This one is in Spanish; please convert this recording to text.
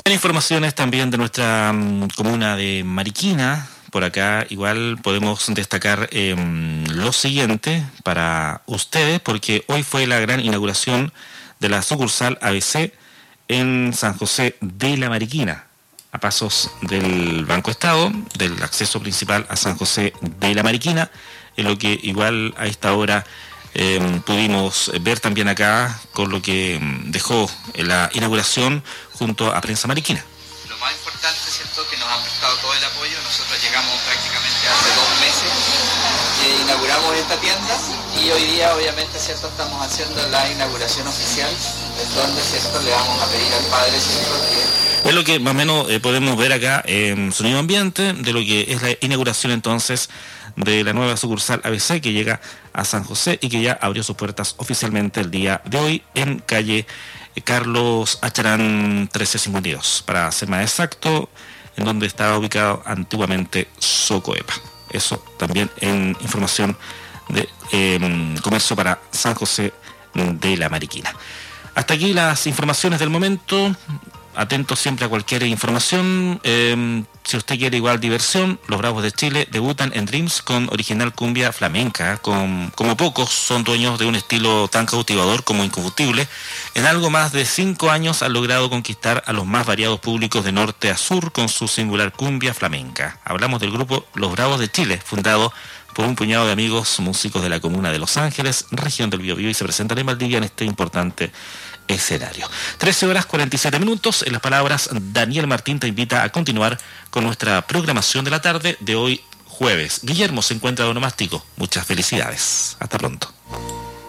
En informaciones también de nuestra comuna de Mariquina, por acá igual podemos destacar lo siguiente para ustedes, porque hoy fue la gran inauguración de la sucursal ABC en San José de la Mariquina, a pasos del Banco Estado, del acceso principal a San José de la Mariquina, en lo que igual a esta hora pudimos ver también acá con lo que dejó la inauguración junto a Prensa Mariquina. Lo más importante, ¿cierto?, que nos han prestado todo el apoyo. Nosotros llegamos prácticamente hace 2 meses que inauguramos esta tienda y hoy día obviamente, ¿cierto?, estamos haciendo la inauguración oficial, donde, ¿cierto?, le vamos a pedir al padre, ¿cierto?, que... Es lo que más o menos podemos ver acá en Sonido Ambiente, de lo que es la inauguración entonces de la nueva sucursal ABC que llega a San José y que ya abrió sus puertas oficialmente el día de hoy en calle Carlos Acharán 1352, para ser más exacto, en donde estaba ubicado antiguamente Socoepa. Eso también en información de comercio para San José de la Mariquina. Hasta aquí las informaciones del momento. Atentos siempre a cualquier información. Si usted quiere igual diversión, los Bravos de Chile debutan en Dreams con original cumbia flamenca. Como pocos son dueños de un estilo tan cautivador como Incombustible. En algo más de 5 años han logrado conquistar a los más variados públicos de norte a sur con su singular cumbia flamenca. Hablamos del grupo Los Bravos de Chile, fundado por un puñado de amigos músicos de la comuna de Los Ángeles, región del Biobío, y se presentan en Valdivia en este importante escenario. 13:47. En las palabras, Daniel Martín te invita a continuar con nuestra programación de la tarde de hoy jueves. Guillermo se encuentra de onomástico. Muchas felicidades. Hasta pronto.